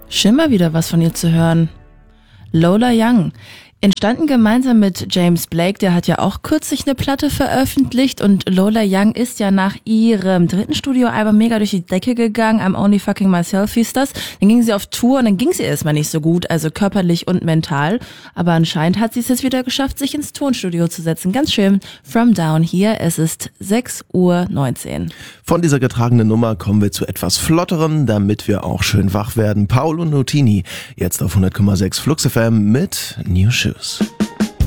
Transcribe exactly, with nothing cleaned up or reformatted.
Schön mal wieder was von ihr zu hören. Lola Young. Entstanden gemeinsam mit James Blake, der hat ja auch kürzlich eine Platte veröffentlicht und Lola Young ist ja nach ihrem dritten Studioalbum mega durch die Decke gegangen, I'm Only Fucking Myself hieß das. Dann ging sie auf Tour und dann ging sie erstmal nicht so gut, also körperlich und mental, aber anscheinend hat sie es jetzt wieder geschafft, sich ins Tonstudio zu setzen. Ganz schön, From Down hier, es ist sechs Uhr neunzehn. Von dieser getragenen Nummer kommen wir zu etwas Flotterem, damit wir auch schön wach werden. Paolo Nutini, jetzt auf hundert Komma sechs Flux F M mit New Shoes.